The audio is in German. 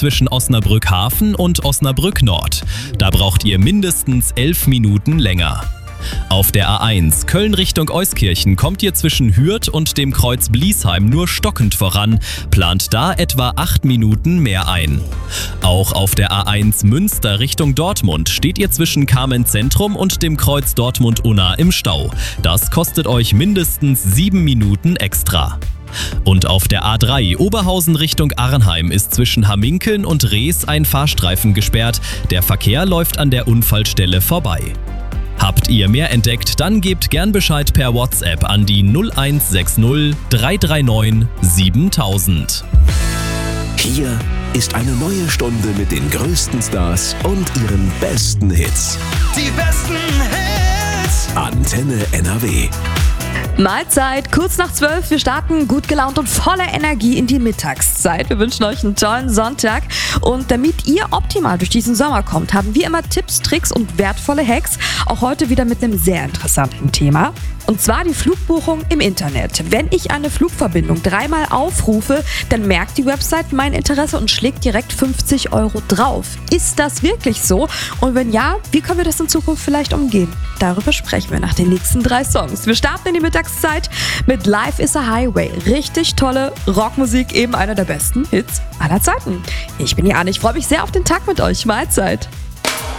zwischen Osnabrück Hafen und Osnabrück Nord. Da braucht ihr mindestens 11 Minuten länger. Auf der A1 Köln Richtung Euskirchen kommt ihr zwischen Hürth und dem Kreuz Bliesheim nur stockend voran, plant da etwa 8 Minuten mehr ein. Auch auf der A1 Münster Richtung Dortmund steht ihr zwischen Kamen Zentrum und dem Kreuz Dortmund-Unna im Stau. Das kostet euch mindestens 7 Minuten extra. Und auf der A3 Oberhausen Richtung Arnheim ist zwischen Hamminkeln und Rees ein Fahrstreifen gesperrt. Der Verkehr läuft an der Unfallstelle vorbei. Habt ihr mehr entdeckt, dann gebt gern Bescheid per WhatsApp an die 0160 339 7000. Hier ist eine neue Stunde mit den größten Stars und ihren besten Hits. Die besten Hits. Antenne NRW. Mahlzeit, kurz nach 12. Wir starten gut gelaunt und voller Energie in die Mittagszeit. Wir wünschen euch einen tollen Sonntag. Und damit ihr optimal durch diesen Sommer kommt, haben wir immer Tipps, Tricks und wertvolle Hacks. Auch heute wieder mit einem sehr interessanten Thema. Und zwar die Flugbuchung im Internet. Wenn ich eine Flugverbindung 3-mal aufrufe, dann merkt die Website mein Interesse und schlägt direkt 50 € drauf. Ist das wirklich so? Und wenn ja, wie können wir das in Zukunft vielleicht umgehen? Darüber sprechen wir nach den nächsten 3 Songs. Wir starten in die Mittagszeit mit Life is a Highway. Richtig tolle Rockmusik, eben einer der besten Hits aller Zeiten. Ich bin Anne, ich freue mich sehr auf den Tag mit euch. Mahlzeit.